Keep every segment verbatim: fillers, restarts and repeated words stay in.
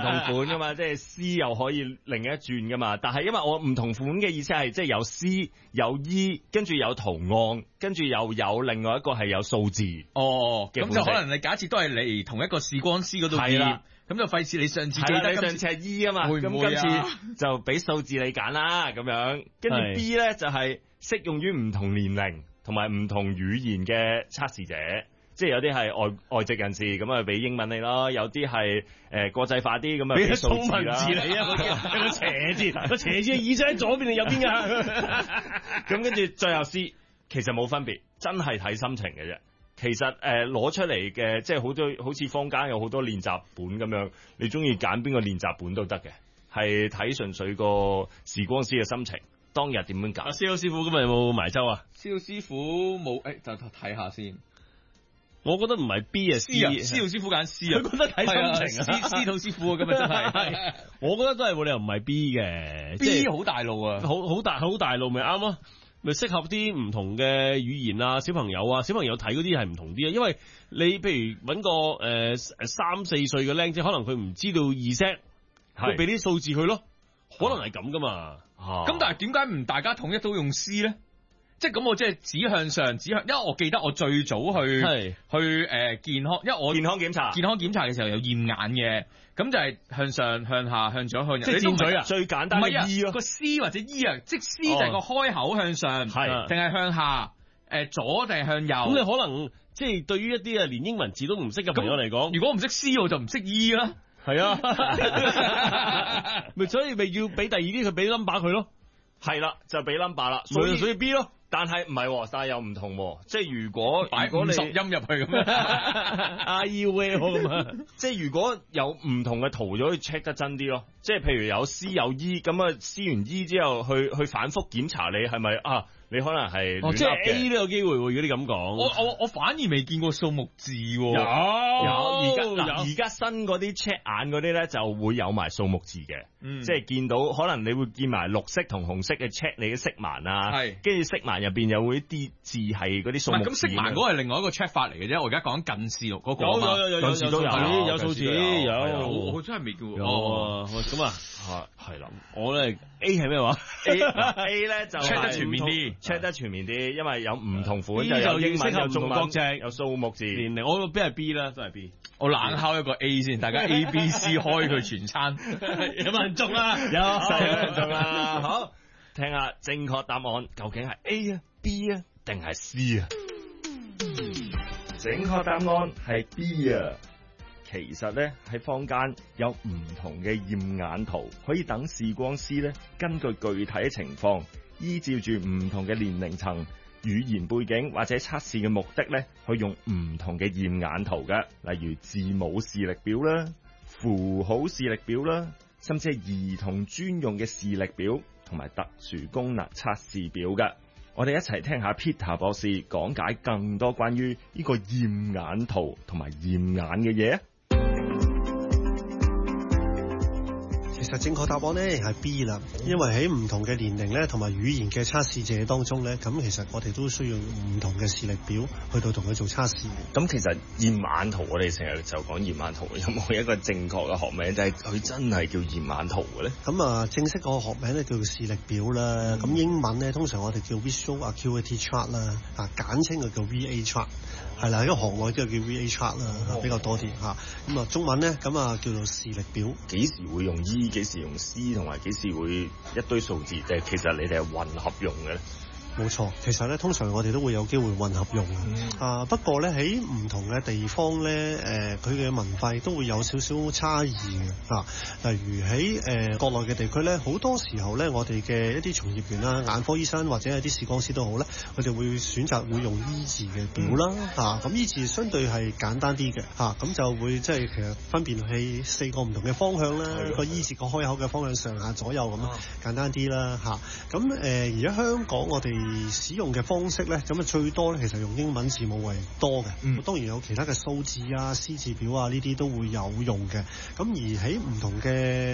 同款噶嘛，即係 C 又可以另一轉噶嘛。但係因為我唔同款嘅意思係即係有 C 有 E， 跟住有圖案，跟住又有另外一個係有數字。 哦，咁就可能你假設都係嚟同一個視光師嗰度驗，咁就費事你上次記得你上次係 E 啊嘛， 會唔會啊？ 咁今次就俾數字你揀啦，咁樣。跟住 B 咧就係適用於唔同年齡同埋唔同語言嘅測試者。即係有啲係外外籍人士咁啊，俾英文你咯；有啲係誒國際化啲咁啊，俾數字啦。 文字你啊，有個斜字，個斜字嘅耳仔喺左邊定右邊㗎？ 咁跟住最後 C， 其實冇分別，真係睇心情嘅啫。其實誒攞、呃、出嚟嘅，即係好多好似坊間有好多練習本咁樣，你中意揀邊個練習本都得嘅，係睇純粹個視光師嘅心情，當日點樣揀。 阿蕭師傅今日有冇埋周啊？ 蕭師傅冇，誒、欸、就睇下先。 我覺得唔係 B 啊 C 啊，司徒師傅揀 C 啊， 佢覺得睇心情啊， 司徒師傅啊，咁啊真係， 我覺得都係冇理由唔係 B 嘅 ，B 好大路啊， 好好大好大路咪啱咯，咪適合啲唔同嘅語言啊，小朋友啊，小朋友睇嗰啲係唔同啲啊，因為你譬如搵個誒誒三四歲嘅僆仔，可能佢唔知道二 set，佢俾啲數字佢咯，可能係咁噶嘛， 咁、啊、但係點解唔大家統一都用 C 咧？即係咁，我即係指向上，指向，因為我記得我最早去去誒、呃、健康，因為我健康檢查， 健康檢查嘅時候有驗眼嘅，咁就係向上、向下、向左、向右， 即係尖嘴啊， 最簡單嘅 E 咯， 個 C 或者 E 啊，即係 C 就係個開口向上，係定係向下，誒、呃、左定係向右？ 咁你可能即係對於一啲啊連英文字都唔識嘅朋友嚟講， 如果唔識 C 我就唔識 E 啦， 係啊，咪所以咪要俾第二啲佢俾 number 佢咯， 係啦，就俾 number 啦，所以所以 B 咯。 但係唔係，但係又唔同，即係如果擺五十音入去咁樣 ，I U L 咁啊， 即係如果有唔同嘅圖就可以 check 得真啲咯。即係譬如有 C 有 E， 咁啊 C 完 E 之後去去反覆檢查你係咪啊？你可能係哦，即係 A 都有機會喎。如果你咁講， 我我我反而未見過數目字喎。有有而家而家新嗰啲 check 眼嗰啲咧就會有埋數目字嘅，嗯、即係見到可能你會見埋綠色同紅色嘅 check 你嘅色盲啊，係跟住色盲入邊又會啲字係嗰啲數目字。 咁色盲嗰個係另外一個 check 法嚟嘅啫，我而家講近視嗰個啊嘛， 有有有有近視都有有數字有， 我真係未見過。 哦，咁啊。 係啦， 我咧 A 係咩話 ？A A 咧就 check 得全面啲 ，check 得全面啲，因為有唔同款， 就有英文、有中國籍、 有數目字。 年齡我邊係 B 啦，都係 B。 我冷敲一個 A 先，大家 A B C 開佢全餐， 有冇人中啊？有， 有人中啊！好，聽下正確答案究竟係 A 啊、B 啊定係 C 啊？正確答案係 B 啊！其實咧喺坊間有唔同嘅驗眼圖，可以等視光師咧根據具體嘅情況，依照住唔同嘅年齡層、語言背景或者測試嘅目的咧，去用唔同嘅驗眼圖嘅，例如字母視力表啦、符號視力表啦，甚至係兒童專用嘅視力表同埋特殊功能測試表嘅。我哋一齊聽下 Peter 博士講解更多關於呢個驗眼圖同埋驗眼嘅嘢。 其實正確答案咧係 B 啦，因為喺唔同嘅年齡咧同埋語言嘅測試者當中咧，咁其實我哋都需要唔同嘅視力表去到同佢做測試。 咁其實驗眼圖我哋成日就講驗眼圖，有冇一個正確嘅學名，就係佢真係叫驗眼圖嘅咧？ 咁啊，正式個學名咧叫做視力表啦。咁、嗯、英文咧通常我哋叫 Visual Acuity Chart 啦，啊簡稱就叫 V A Chart。係啦，喺個行內都有叫 V A Chart 啦、哦，比較多啲嚇。咁啊，中文咧咁啊叫做視力表。幾時會用 E？幾時用 C？同埋幾時會一堆數字？誒，其實你哋係混合用嘅咧？冇錯，其實咧通常我哋都會有機會混合用嘅、嗯。啊，不過咧喺唔同嘅地方咧，誒佢嘅文化都會有少少差異嘅。啊，例如喺誒、呃、國內嘅地區咧，好多時候咧，我哋嘅一啲從業員啦、眼科醫生或者係啲視光師都好咧，佢哋會選擇會用 E 字嘅表啦。嚇、嗯，咁、啊、E 字相對係簡單啲嘅。嚇、啊，咁就會即係其實分辨係四個唔同嘅方向啦。個 E 字個開口嘅方向上下左右咁啊，簡單啲啦。嚇，咁誒而家香港我哋使用嘅方式咧，咁啊最多咧，其實用英文字母為多嘅。嗯，當然有其他嘅數字啊、C 字表啊呢啲都會有用嘅。咁而喺唔同嘅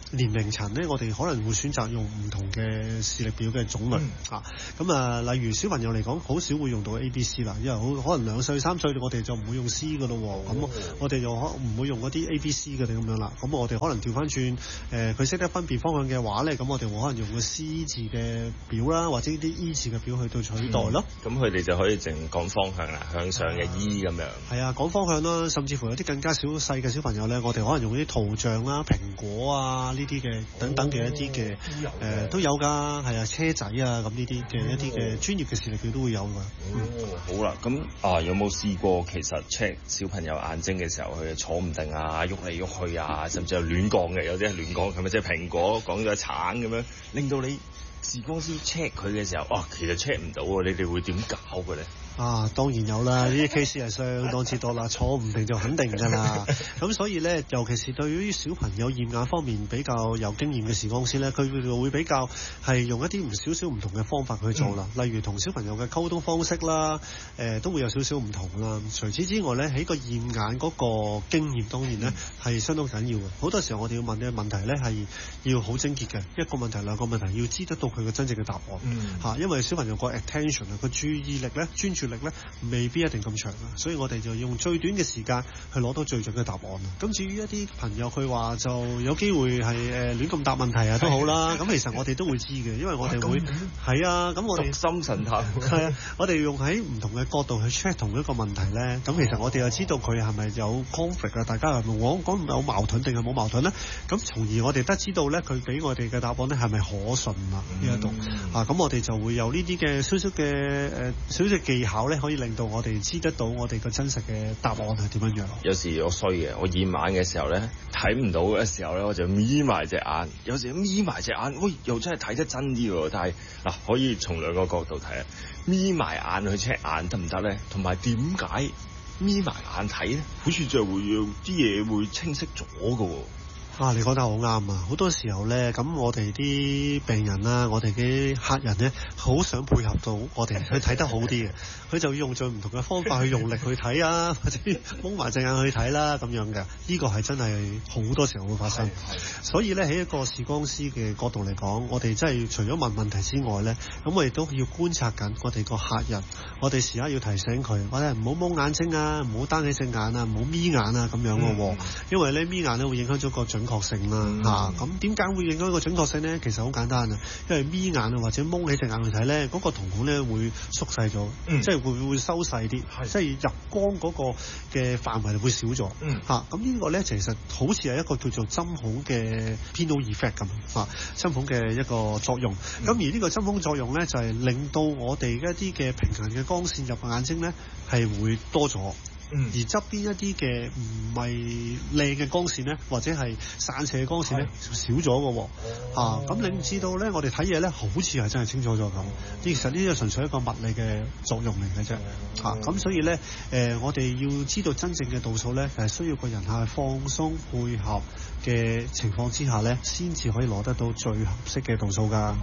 年齡層咧，我哋可能會選擇用唔同嘅視力表嘅種類嚇。咁、嗯、啊，例如小朋友嚟講，好少會用到 A、B、C 啦，因為好可能兩歲三歲我哋就唔會用 C 噶咯喎。咁、哦、我哋又可唔會用嗰啲 A、B、C 嘅咁樣啦。咁我哋可能調翻轉誒，佢識得分別方向嘅話咧，咁我哋會可能用個 C 字嘅表啦，或者啲 E 字嘅表去到取代咯。 咁佢哋就可以淨講方向啦，向上嘅 E 咁樣。 係啊，講方向啦，甚至乎有啲更加小細嘅小朋友咧，我哋可能用啲圖像啦、蘋果啊呢啲嘅等等嘅一啲嘅誒都有㗎，係啊，車仔啊咁呢啲嘅一啲嘅專業嘅視力表都會有㗎。 嗯，好啦，咁啊有冇試過其實 check 小朋友眼睛嘅時候，佢坐唔定啊，喐嚟喐去啊，甚至係亂講嘅，有啲係亂講，係咪即係蘋果講咗橙咁樣，令到你視光師 check 佢嘅時候，啊其實 check 唔到啊，你哋會點搞嘅咧？ 啊，當然有啦！呢啲 case 係相當之多啦，坐唔定就肯定㗎啦。咁所以咧，尤其是對於小朋友驗眼方面比較有經驗嘅視光師咧，佢會比較係用一啲唔少少唔同嘅方法去做啦。嗯、例如同小朋友嘅溝通方式啦，誒、呃、都會有少少唔同啦。除此之外咧，喺個驗眼嗰個經驗當然咧係相當緊要嘅。好多時候我哋要問嘅問題咧係要好精結嘅，一個問題兩個問題要知得到佢嘅真正嘅答案嚇、嗯啊。因為小朋友個 attention 啊，個注意力咧專注力咧未必一定咁長啊，所以我哋就用最短嘅時間去攞到最準嘅答案。咁至於一啲朋友佢話就有機會係誒亂咁答問題啊都好啦，咁其實我哋都會知嘅，因為我哋會係啊，咁我哋心神探係啊，我哋用喺唔同嘅角度去 check 同一個問題咧，咁其實我哋又知道佢係咪有 conflict 啊，大家係咪我講有矛盾定係冇矛盾咧？咁從而我哋得知道咧，佢俾我哋嘅答案咧係咪可信啊？呢一度啊，咁我哋就會有呢啲嘅少少嘅誒少少技巧咧，可以令到我哋知得到我哋個真實嘅答案係點樣樣。 有時我衰嘅，我驗眼嘅時候咧睇唔到嘅時候咧，我就眯埋隻眼。有時眯埋隻眼，喂，又真係睇得真啲喎。但係嗱、啊，可以從兩個角度睇啊，眯埋眼去 check 眼得唔得咧？同埋點解眯埋眼睇咧？好似就會有啲嘢會清晰咗㗎喎。 啊！你講得好啱啊！好多時候咧，咁我哋啲病人啦，我哋啲客人咧，好想配合到我哋去睇得好啲嘅，佢就要用盡唔同嘅方法去用力去睇啊，或者蒙埋隻眼去睇啦咁樣嘅。呢、這個係真係好多時候會發生。所以咧，喺一個視光師嘅角度嚟講，我哋真係除咗問問題之外咧，咁我哋都要觀察緊我哋個客人，我哋時刻要提醒佢，或者唔好蒙眼睛啊，唔好單起隻眼啊，唔好眯眼啊咁樣嘅喎。嗯、因為咧眯眼咧會影響咗個準確性啦嚇，咁點解會影響個準確性咧？其實好簡單啊，因為眯眼啊或者蒙起隻眼去睇咧，嗰、那個瞳孔咧會縮細咗，嗯、即係會會收細啲，即係入光嗰個嘅範圍會少咗嚇。咁、嗯啊、呢個咧其實好似係一個叫做針孔嘅 Pinhole effect 咁嚇，針孔嘅一個作用。咁、嗯、而呢個針孔作用咧就係、是、令到我哋一啲嘅平行嘅光線入眼睛咧係會多咗。嗯、而側邊一啲嘅唔係靚嘅光線咧，或者係散射嘅光線咧，就少咗嘅喎。啊，咁令至到咧，我哋睇嘢咧，好似係真係清楚咗咁。其實呢個純粹一個物理嘅作用嚟嘅啫。啊，咁所以咧，誒、呃，我哋要知道真正嘅度數咧，係需要個人係放鬆配合嘅情況之下咧，先至可以攞得到最合適嘅度數㗎。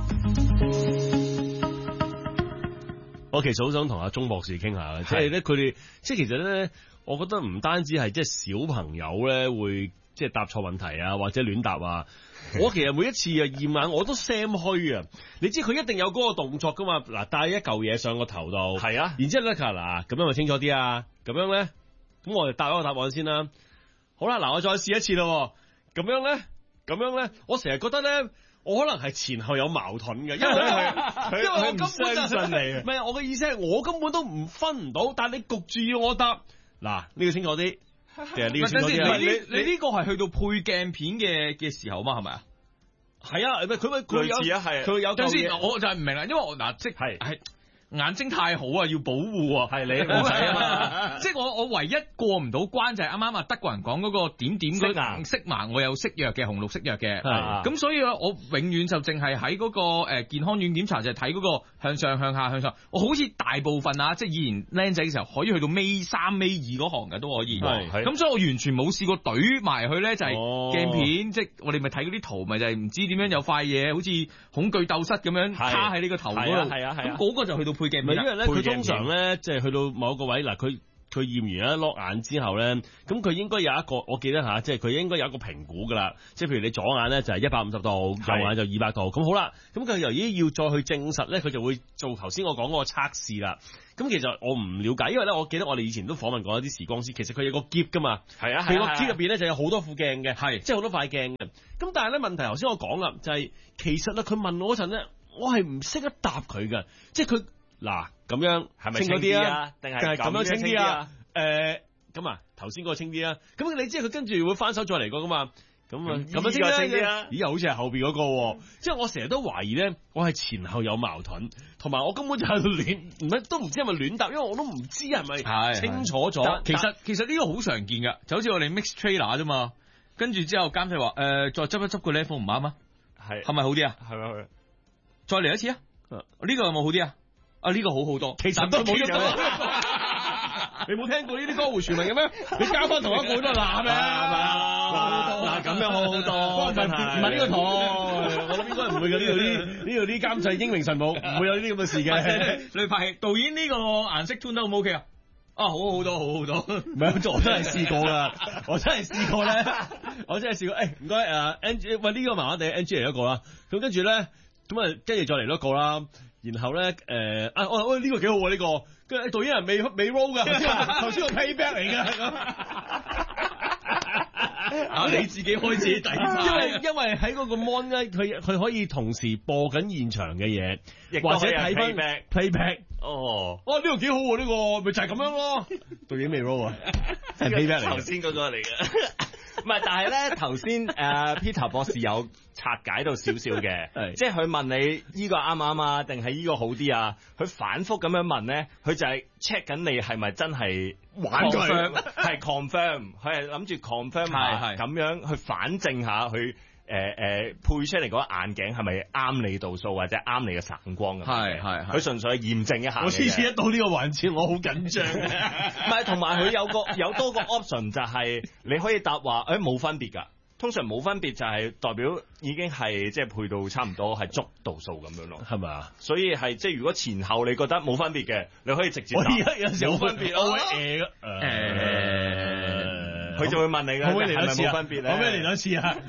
我其實好想同阿鐘博士傾下，即係咧佢哋，即係其實咧，我覺得唔單止係即係小朋友咧會即係答錯問題啊，或者亂答啊。我其實每一次啊驗眼我都 sam 虛啊，你知佢一定有嗰個動作噶嘛？嗱，帶一嚿嘢上個頭度，係啊，然之後咧嗱咁樣咪清楚啲啊，咁樣咧，咁我哋答一個答案先啦。好啦，嗱我再試一次咯，咁樣咧，咁樣咧，我成日覺得咧。我可能係前後有矛盾嘅，因為佢，因為我根本就相信你，唔係我嘅意思係我根本都唔分唔到，但係你焗住要我答，嗱呢個清楚啲，其實呢個清楚啲。 你你呢個係去到配鏡片嘅嘅時候嘛，係咪啊？ 係啊，佢佢佢有佢有。 等先，我就係唔明啦，因為我嗱即係係。眼睛太好啊，要保護啊，係你好仔啊嘛！即係我我唯一過唔到關就係啱啱啊德國人講嗰個點點嗰個色盲，我有色弱嘅紅綠色弱嘅，咁所以我永遠就淨係喺嗰個誒健康院檢查就係睇嗰個向上向下向上，我好似大部分啊，即係以前僆仔嘅時候可以去到尾三尾二嗰行嘅都可以，咁所以我完全冇試過懟埋去咧，就係鏡片，即係我哋咪睇嗰啲圖，咪就係唔知點樣有塊嘢好似恐懼鬥室咁樣卡喺呢個頭嗰度，咁嗰個就去到。配鏡， 唔係因為咧，佢通常咧，即係去到某一個位嗱，佢佢驗完一粒眼之後咧，咁佢應該有一個，我記得吓，即係佢應該有一個評估噶啦。即係譬如你左眼咧就係一百五十度，右眼就二百度。咁好啦，咁佢由於要再去證實咧，佢就會做頭先我講嗰個測試啦。咁其實我唔了解，因為咧我記得我哋以前都訪問過一啲視光師，其實佢有個篋噶嘛， 係啊， 佢個篋入邊咧就有好多副鏡嘅， 係即係好多塊鏡嘅。咁但係咧問題頭先我講啦，就係、是、其實咧佢問我嗰陣咧，我係唔識得答佢嘅，即係佢嗱咁樣係咪清啲啊？定係咁樣清啲啊？ 誒咁啊頭先嗰個清啲啊？咁你知佢跟住會翻手再嚟過噶嘛？咁啊，咁樣清啲啊？ 咦，又好似係後邊嗰、那個，即係我成日都懷疑咧，我係前後有矛盾，同埋我根本就係亂，唔係都唔知係咪亂答，因為我都唔知係咪清楚咗。 其實其實呢個好常見噶，就好似我哋 mix trailer 啫嘛，跟住之後監製話誒，再執一執個 level 唔啱啊，係係咪好啲啊？係咪？再嚟一次啊？呢、這個有冇好啲啊？啊呢、這個好好多， 其實都冇喐到。你冇聽過呢啲江湖傳聞嘅咩？你交翻同一個都係男嘅，係咪啊？嗱咁樣好好多，唔係唔係呢個台，我諗應該唔會嘅，呢度啲呢度啲監製英明神武，唔會有呢啲咁嘅事嘅。 你拍戲導演呢個顏色 tune 得好唔 OK 啊？啊好好多好好多， 唔係我真係試過啦，我真係試過咧，我真係試過。誒唔該誒 Angie，喂呢個麻麻地 Angie 嚟一個啦，咁跟住咧咁啊跟住再嚟一個啦。然後咧，誒、呃，啊，我喂呢個幾好喎，呢、這個，跟住導演人未未 roll 噶，頭先個 payback 嚟噶，啊你自己開自己底牌，因為因為喺嗰個 mon 咧，佢佢可以同時播緊現場嘅嘢，或者睇翻 payback，哦，哦呢、這個幾好喎，呢、這個咪就係咁樣咯，導演未 roll 啊，係 payback 嚟， 頭先嗰個嚟嘅。唔係，但係咧頭先誒 Peter 博士有拆解到少少嘅，即係佢問你依個啱唔啱啊，定係依個好啲啊？佢反覆咁樣問咧，佢就係 check 緊你係咪真係玩佢，係 confirm，佢係諗住 confirm 下，咁樣去反證下佢。誒、呃、誒、呃、配出嚟嗰眼鏡係咪啱你度數或者啱你嘅散光咁？係係，佢純粹係驗證一下。我次次一到呢個環節，我好緊張。唔係，同埋佢有個有多個 option 就係你可以答話誒冇分別㗎。通常冇分別就係代表已經係即係配到差唔多係足度數咁樣咯，係咪啊？所以係即係如果前後你覺得冇分別嘅，你可以直接答。我而家有時冇分別咯。誒誒。佢就會問你嘅，可唔可以嚟多次啊？可唔可以嚟多次啊？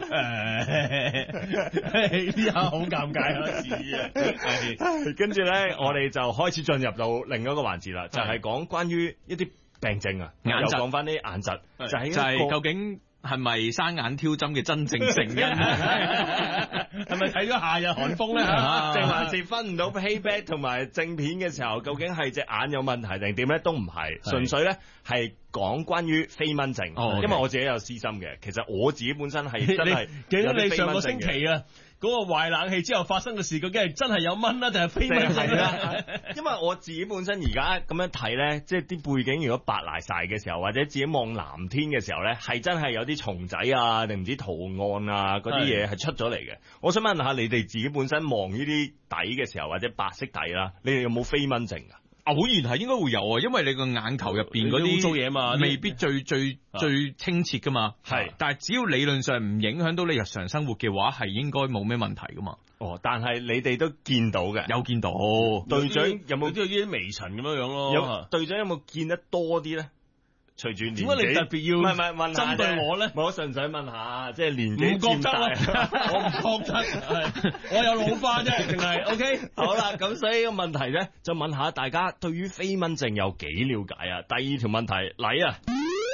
誒，呢下好尷尬嗰次啊！跟住咧，我哋就開始進入到另一個環節啦，就係講關於一啲病症啊，又講翻啲眼疾，就係就係究竟係咪生眼挑針嘅真正成因？係咪睇咗夏日寒風咧？定還是分唔到 payback 同埋正片嘅時候，究竟係隻眼有問題定點咧？都唔係，純粹咧係講關於飛蚊症。哦 okay. 因為我自己有私心嘅，其實我自己本身係真係記得你上個星期啊。嗰、那個壞冷氣之後發生嘅事，究竟係真係有蚊啦，定係飛蚊症啦？因為我自己本身而家咁樣睇咧，即係啲背景如果白賴晒嘅時候，或者自己望藍天嘅時候咧，係真係有啲蟲仔啊，定唔知圖案啊嗰啲嘢係出咗嚟嘅。我想問下你哋自己本身望呢啲底嘅時候，或者白色底啦，你哋有冇飛蚊症啊？偶然係應該會有啊，因為你個眼球入邊嗰啲污糟嘢嘛，未必最最最清澈噶嘛。係，但係只要理論上唔影響到你日常生活嘅話，係應該冇咩問題噶嘛。哦，但係你哋都見到嘅，有見到。隊長有冇都有啲微塵咁樣樣咯？有隊長有冇見得多啲咧？隨住年紀，點解你特別要唔係唔係問針對我咧？我純粹問下，即係年紀漸大，我唔覺得，我有老花啫，定係 OK？好啦，咁所以個問題咧，就問下大家對於飛蚊症有幾了解啊？第二條問題嚟啊！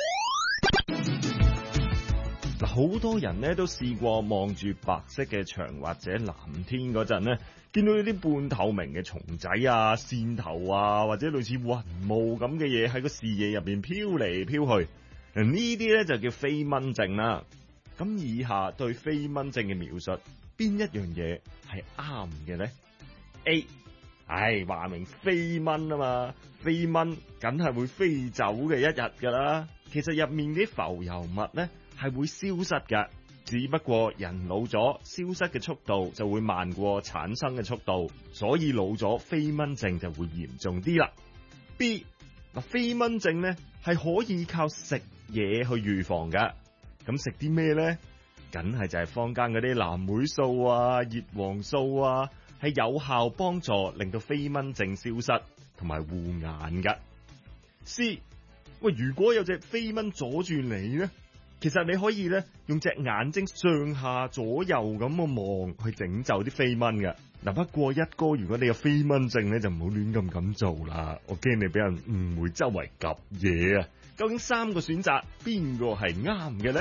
嗱，好多人咧都試過望住白色嘅牆或者藍天嗰陣咧，見到呢啲半透明嘅蟲仔啊、線頭啊，或者類似雲霧咁嘅嘢喺個視野入邊飄嚟飄去，嗱呢啲咧就叫飛蚊症啦。咁以下對飛蚊症嘅描述，邊一樣嘢係啱嘅咧 ？A， 唉，話明飛蚊啊嘛，飛蚊梗係會飛走嘅一日噶啦。其實入面啲浮游物咧係會消失噶。只不過人老咗，消失嘅速度就會慢過產生嘅速度，所以老咗飛蚊症就會嚴重啲啦。B， 嗱，飛蚊症咧係可以靠食嘢去預防噶，咁食啲咩咧？梗係就係坊間嗰啲藍莓素啊、葉黃素啊，係有效幫助令到飛蚊症消失同埋護眼噶。C， 喂，如果有隻飛蚊阻住你咧，其實你可以咧用隻眼睛上下左右咁嘅望去整走啲飛蚊嘅。嗱，不過一哥，如果你有飛蚊症咧，就唔好亂咁咁做啦，我驚你俾人誤會周圍夾嘢啊！究竟三個選擇邊個係啱嘅咧？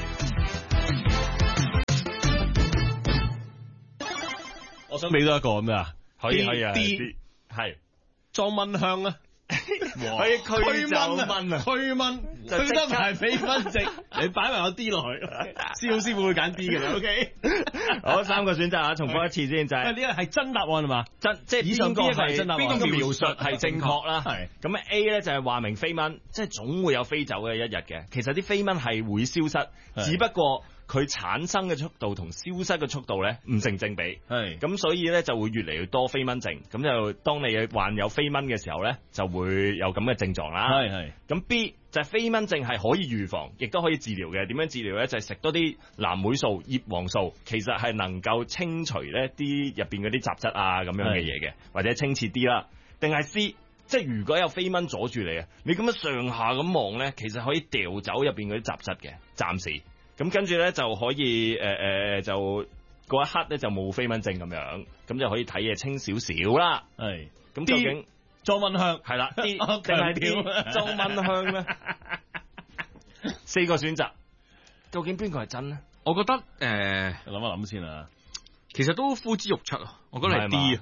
我想俾多一個咩啊？ 可以可以啊， 啲係裝蚊香啊！ 可以驅走蚊啊！ 驅蚊，驅得唔係飛蚊症，你擺埋個 D 落去，師傅師傅會揀 D 嘅啦。OK， 好，三個選擇啊，重複一次先就係。 呢個係真答案係嘛？ 真即係以上邊一個係真答案？ 邊個描述係正確啦？ 係咁 A 咧就係話明飛蚊，即係總會有飛走嘅一日嘅。其實啲飛蚊係會消失，只不過佢產生嘅速度同消失嘅速度咧唔成正比。係咁，所以咧就會越嚟越多飛蚊症。咁就當你患有飛蚊嘅時候咧，就會有咁嘅症狀啦。係係。咁 B 就係飛蚊症係可以預防，亦都可以治療嘅。點樣治療咧？就係食多啲藍莓素、葉黃素，其實係能夠清除咧啲入邊嗰啲雜質啊咁樣嘅嘢嘅，或者清澈啲啦。定係 C， 即係如果有飛蚊阻住你啊，你咁樣上下咁望咧，其實可以掉走入邊嗰啲雜質嘅，暫時。咁跟住咧就可以誒誒、呃、就嗰一刻咧就冇飛蚊症咁樣，咁就可以睇嘢清少少啦。係，咁究竟裝蚊香係啦，啲定係啲裝蚊香咧？四個選擇，究竟邊個係真咧？ 我覺得誒，諗、呃、 一諗先啊。 其實都呼之欲出啊！我覺得係 D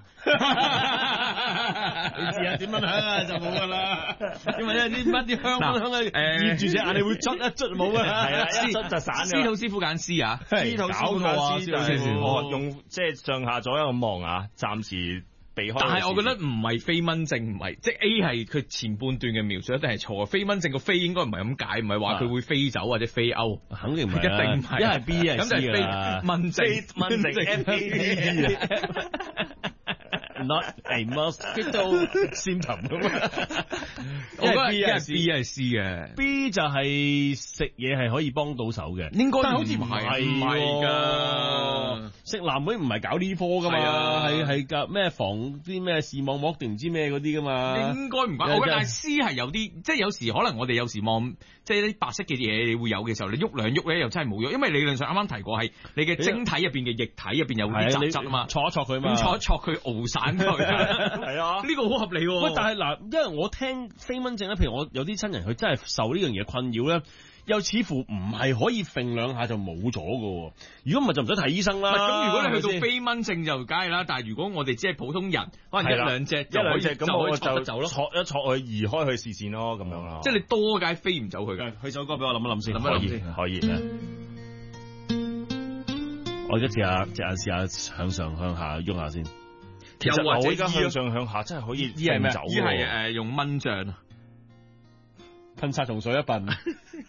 啊， 你試下點蚊香啊就冇噶啦，因為咧啲乜啲香蚊香啊，誒，住隻眼你會捽一捽冇噶啦， 係啦，一捽就散咗。 司徒師傅揀 C 啊， 司徒師傅揀 C 就係我用即係上下左右咁望啊，暫時避開。 但係我覺得唔係飛蚊症，唔係即係 A 係佢前半段嘅描述一定係錯。飛蚊症個飛應該唔係咁解，唔係話佢會飛走或者飛歐，肯定唔係，一定唔係。一係 B 一係 C 啦。蚊症，蚊症 ，F A D 啊。Not a mosquito symptom 咁啊！ 我覺得 B 係 B 係 C 嘅 ，B 就係食嘢係可以幫到手嘅， 應該，但好似唔係唔係㗎。 食藍莓唔係搞呢科㗎嘛，係係㗎咩防啲咩視網膜定唔知咩嗰啲㗎嘛？ 應該唔關。我覺得但係 C 係有啲，即係有時可能我哋有時望即係啲白色嘅嘢，你會有嘅時候，你喐兩喐咧又真係冇喐，因為理論上啱啱提過係你嘅晶體入邊嘅液體入邊有啲雜質啊嘛， 戳一戳佢嘛， 咁戳一戳佢熬散。係啊，呢個好合理喎。 喂，但係嗱，因為我聽飛蚊症咧，譬如我有啲親人佢真係受呢樣嘢困擾咧，又似乎唔係可以揈兩下就冇咗㗎。如果唔係就唔使睇醫生啦。 咁如果你去到飛蚊症就梗係啦，但係如果我哋只係普通人，可能一兩隻、一兩隻咁，我就走咯， 戳一戳佢移開佢視線咯，咁樣咯。 即係你多梗係飛唔走佢嘅。 去首歌俾我諗一諗先， 諗一諗先， 可以。 我而家試下隻眼試下向上向下喐下先。 其實我而家向上向下真係可以飛走。 依係誒用蚊帳啊， 噴殺蟲水一笨。